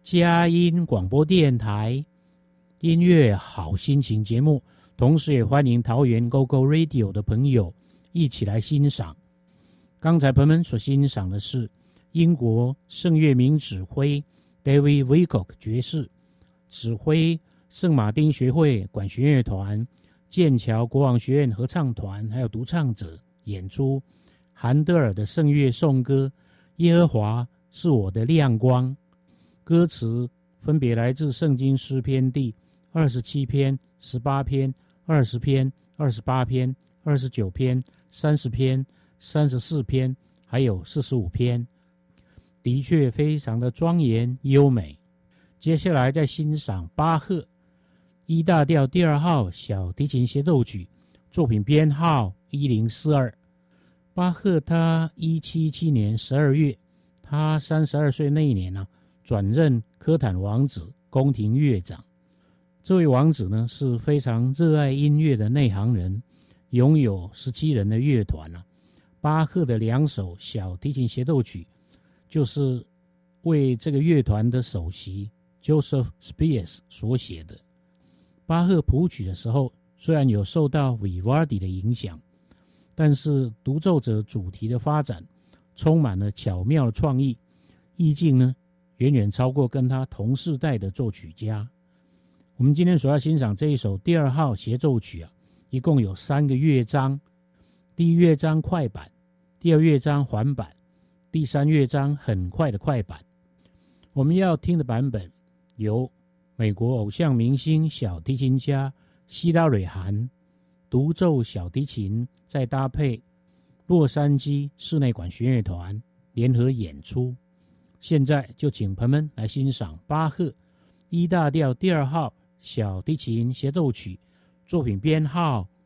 佳音广播电台音乐好心情节目，同时也欢迎桃园 GoGo Radio 的朋友一起来欣赏。刚才朋友们所欣赏的是英国圣乐名指挥 David Wilcock 爵士指挥圣马丁学会管弦乐团、剑桥国王学院合唱团还有独唱者演出韩德尔的圣乐颂歌耶和华是我的亮光，歌词分别来自圣经诗篇第27篇、18篇、20篇、28篇、29篇、30篇、34篇还有45篇，的确非常的庄严优美。接下来再欣赏巴赫E大调第2号小提琴协奏曲，作品编号1042。巴赫他1717年12月，他32岁那一年转任科坦王子宫廷乐长。这位王子呢是非常热爱音乐的内行人，拥有17人的乐团巴赫的2首小提琴协奏曲就是为这个乐团的首席 Joseph Spears 所写的。巴赫谱曲的时候虽然有受到 Vivaldi 的影响，但是独奏者主题的发展充满了巧妙的创意，意境呢远远超过跟他同世代的作曲家。我们今天所要欣赏这一首第2号协奏曲一共有3个乐章，第一乐章快板，第二乐章缓板，第三乐章很快的快板。我们要听的版本由美国偶像明星小提琴家希拉蕊韩独奏小提琴，再搭配洛杉矶室内管弦乐团联合演出。现在就请朋友们来欣赏巴赫E大调第2号小提琴协奏曲，作品编号